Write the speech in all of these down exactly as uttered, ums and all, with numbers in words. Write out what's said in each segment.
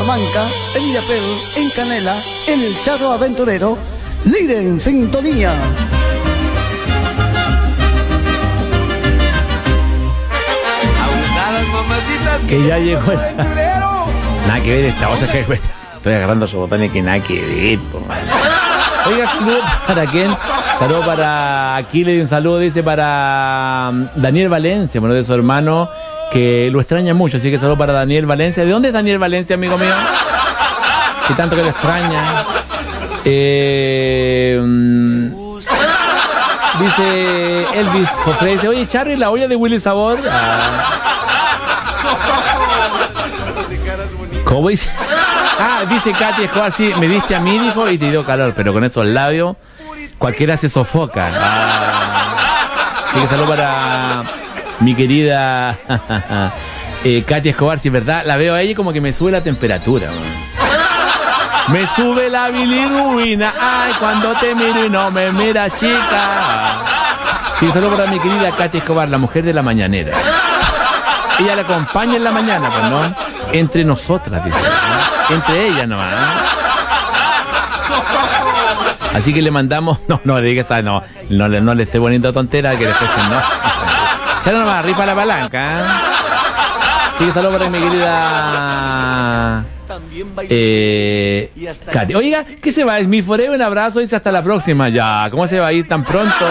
Salamanca, en Illapel, en Canela, en el Charro Aventurero, líder en sintonía. Que ya llegó esa. Nada que ver esta cosa que estoy agarrando su botones que nada que ver, po, oiga, saludo para quién, saludo para Aquiles y un saludo dice para Daniel Valencia, bueno, de su hermano que lo extraña mucho, así que saludo para Daniel Valencia. ¿De dónde es Daniel Valencia, amigo mío? Que tanto que lo extraña. Eh, dice Elvis Jofre, dice, oye, Charry, la olla de Willy Sabor. Ah. ¿Cómo dice? Ah, dice Katy Escobar, sí, me diste a mí, dijo, y te dio calor, pero con esos labios cualquiera se sofoca. Ah. Así que saludo para mi querida eh, Katy Escobar, si es verdad, la veo a ella como que me sube la temperatura, man. Me sube la bilirrubina, ay, cuando te miro y no me miras, chica. Sí, saludo para mi querida Katy Escobar, la mujer de la mañanera. Ella la acompaña en la mañana, pues, ¿no? Entre nosotras, dice, ¿no? Entre ellas nomás, ¿no? Así que le mandamos... No, no le digas, no, no, no le esté poniendo tontera que después no. Ya no nomás, ripa la palanca, ¿eh? Así que saludos para mi querida... Eh, Katy. Oiga, ¿qué se va? Es mi forever, un abrazo, dice hasta la próxima. Ya, ¿cómo se va a ir tan pronto?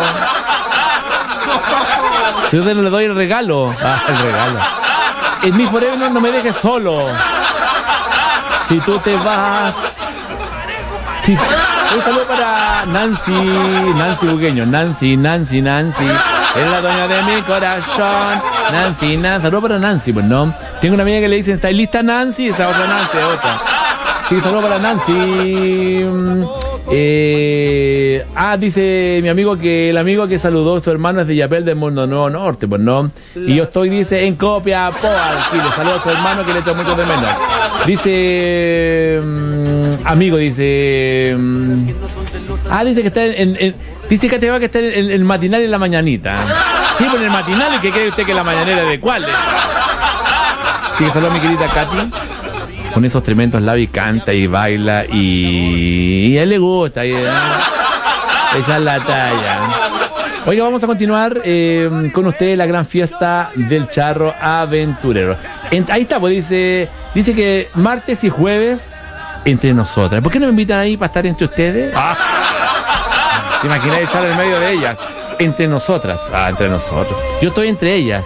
Si yo te le doy el regalo. Ah, el regalo. En mi forever no, no me dejes solo. Si tú te vas. Si... Un saludo para Nancy, Nancy Bugueño. Nancy, Nancy, Nancy. Es la dueña de mi corazón. Nancy, Nancy. Saludo para Nancy, pues, ¿no? Tengo una amiga que le dicen, ¿está lista Nancy? Esa otra Nancy, otra. Sí, saludo para Nancy. Eh, ah, dice mi amigo que el amigo que saludó a su hermano es de Illapel del Mundo Nuevo Norte, pues no. Y yo estoy, dice, en Copiapó, aquí le saludo a su hermano que le echo mucho de menos. Dice, um, amigo, dice, um, ah, dice que está en, en, en dice que te va que está en, en el matinal y en la mañanita. Sí, pues en el matinal, ¿y qué cree usted que la mañanera de cuál? Sí, saludo a mi querida Katy. Con esos tremendos labios canta y baila y, y a él le gusta, y, ¿eh? Ella es la talla. Oiga, vamos a continuar eh, con ustedes la gran fiesta del Charro Aventurero. En, ahí está, pues dice, dice que martes y jueves entre nosotras. ¿Por qué no me invitan ahí para estar entre ustedes? Ah, ¿te imaginas echar en medio de ellas? Entre nosotras. Ah, entre nosotros. Yo estoy entre ellas.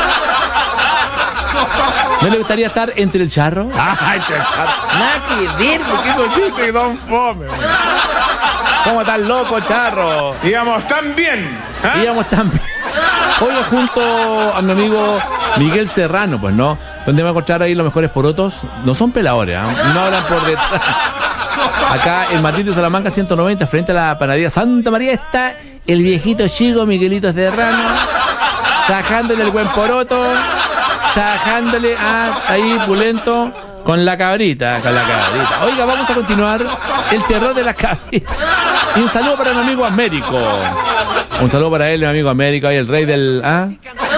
¿No le gustaría estar entre el charro? Ah, entre el charro. Nada que ver, porque esos chistes que son fome. ¿Cómo estás loco, charro? Íbamos tan bien. ¿Eh? Íbamos tan bien. Hoy junto a mi amigo Miguel Serrano, pues, ¿no? Donde va a encontrar ahí los mejores porotos. No son peladores, ¿eh? No hablan por detrás. Acá en Martín de Salamanca ciento noventa, frente a la panadería Santa María, está el viejito chico Miguelito Serrano, chajándole el buen poroto. Chajándole a ahí pulento con la cabrita, con la cabrita. Oiga, vamos a continuar el terror de las cabritas. Y un saludo para mi amigo Américo. Un saludo para él, mi amigo Américo, ahí el rey del... ¿ah?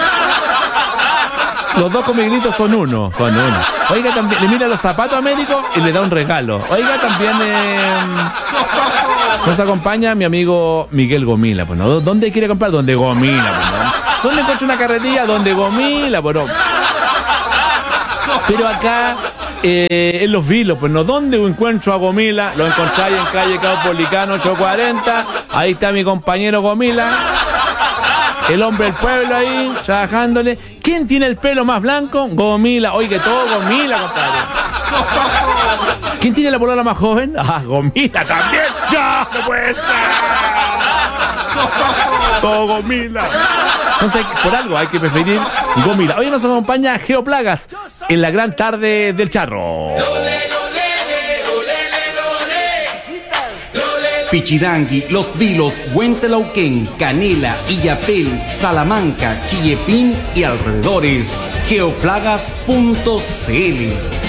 Los dos con Miguelito son uno, son uno. Oiga, también le mira los zapatos a Américo y le da un regalo. Oiga, también eh, nos acompaña mi amigo Miguel Gomila. Pues, ¿no? ¿Dónde quiere comprar? Donde Gomila, pues, ¿no? ¿Dónde encuentra una carretilla? Donde Gomila, pues, no. Pero acá, eh, en Los Vilos, pues no, ¿dónde encuentro a Gomila? Lo encontráis en calle Caupolicano ochocientos cuarenta. Ahí está mi compañero Gomila, el hombre del pueblo ahí, trabajándole. ¿Quién tiene el pelo más blanco? Gomila. Oye, todo Gomila, compadre. ¿Quién tiene la polola más joven? Ah, Gomila también. ¡Ya! ¡No puede ser! Todo Gomila. Entonces, por algo hay que preferir Gomila. Hoy nos acompaña Geoplagas en la gran tarde del Charro. Pichidangui, Los Vilos, Huentelauquén, Canela, Illapel, Salamanca, Chillepín y alrededores. Geoplagas punto c l